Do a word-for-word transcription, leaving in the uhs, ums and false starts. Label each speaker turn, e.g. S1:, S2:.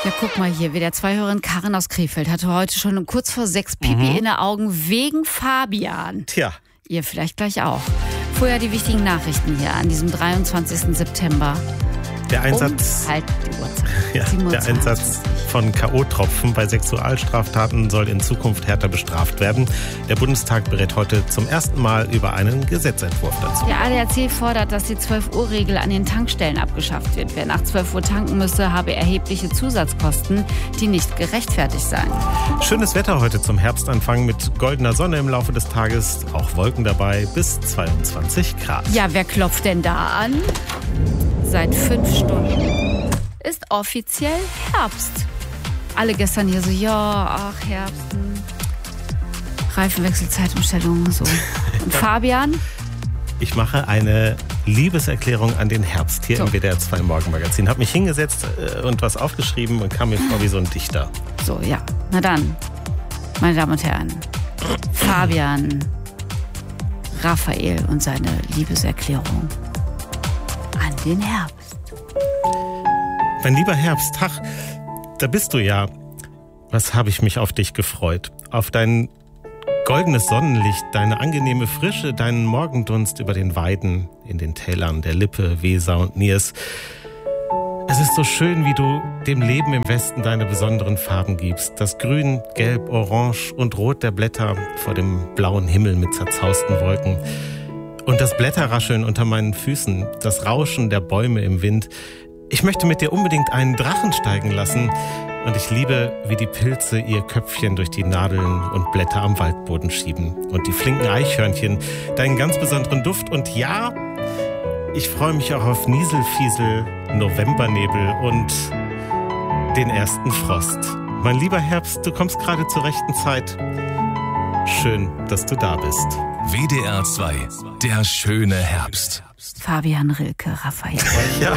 S1: Ja, guck mal hier, wieder zwei Hörerin Karin aus Krefeld hatte heute schon um kurz vor sechs Pipi
S2: Mhm.
S1: in den Augen wegen Fabian.
S2: Tja,
S1: Ihr vielleicht gleich auch. Vorher die wichtigen Nachrichten hier an diesem dreiundzwanzigsten September.
S2: der Einsatz,
S1: Um, halt die Uhrzeit.
S2: ja, der
S1: siebenundzwanzig.
S2: Einsatz von K O-Tropfen bei Sexualstraftaten soll in Zukunft härter bestraft werden. Der Bundestag berät heute zum ersten Mal über einen Gesetzentwurf dazu.
S1: Der A D A C fordert, dass die zwölf-Uhr-Regel an den Tankstellen abgeschafft wird. Wer nach zwölf Uhr tanken müsse, habe erhebliche Zusatzkosten, die nicht gerechtfertigt seien.
S2: Schönes Wetter heute zum Herbstanfang mit goldener Sonne im Laufe des Tages, auch Wolken dabei, bis zweiundzwanzig Grad.
S1: Ja, wer klopft denn da an? Seit fünf Stunden ist offiziell Herbst. Alle gestern hier so, ja, ach, Herbst. hm. Reifenwechsel, Zeitumstellung, so. Und Fabian?
S2: Ich mache eine Liebeserklärung an den Herbst hier
S1: So.
S2: im W D R zwei Morgenmagazin. Habe mich hingesetzt äh, und was aufgeschrieben und kam mir vor wie so ein Dichter.
S1: So, ja. Na dann, meine Damen und Herren, Fabian Raphael und seine Liebeserklärung an den Herbst.
S2: Mein lieber Herbst, ach, da bist du ja. Was habe ich mich auf dich gefreut. Auf dein goldenes Sonnenlicht, deine angenehme Frische, deinen Morgendunst über den Weiden, in den Tälern der Lippe, Weser und Niers. Es ist so schön, wie du dem Leben im Westen deine besonderen Farben gibst. Das Grün, Gelb, Orange und Rot der Blätter vor dem blauen Himmel mit zerzausten Wolken. Und das Blätterrascheln unter meinen Füßen, das Rauschen der Bäume im Wind. Ich möchte mit dir unbedingt einen Drachen steigen lassen. Und ich liebe, wie die Pilze ihr Köpfchen durch die Nadeln und Blätter am Waldboden schieben. Und die flinken Eichhörnchen, deinen ganz besonderen Duft. Und ja, ich freue mich auch auf Nieselfiesel, Novembernebel und den ersten Frost. Mein lieber Herbst, du kommst gerade zur rechten Zeit. Schön, dass du da bist.
S3: W D R zwei, der schöne Herbst.
S1: Fabian Rilke Raphael.
S2: Ja.